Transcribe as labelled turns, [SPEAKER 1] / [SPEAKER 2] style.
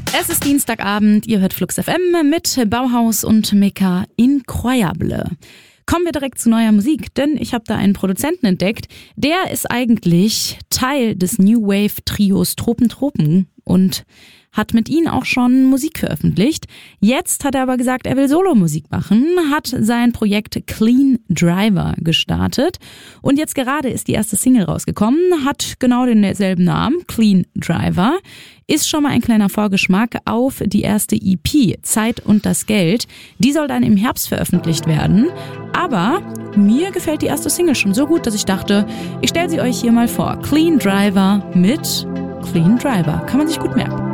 [SPEAKER 1] Es ist Dienstagabend, ihr hört Flux FM mit Bauhaus und Meka Incroyable. Kommen wir direkt zu neuer Musik, denn ich habe da einen Produzenten entdeckt, der ist eigentlich Teil des New Wave Trios Tropen und hat mit ihnen auch schon Musik veröffentlicht. Jetzt hat er aber gesagt, er will Solomusik machen, hat sein Projekt Clean Driver gestartet und jetzt gerade ist die erste Single rausgekommen, hat genau denselben Namen, Clean Driver, ist schon mal ein kleiner Vorgeschmack auf die erste EP, Zeit und das Geld. Die soll dann im Herbst veröffentlicht werden, aber mir gefällt die erste Single schon so gut, dass ich dachte, ich stelle sie euch hier mal vor. Clean Driver mit Clean Driver, kann man sich gut merken.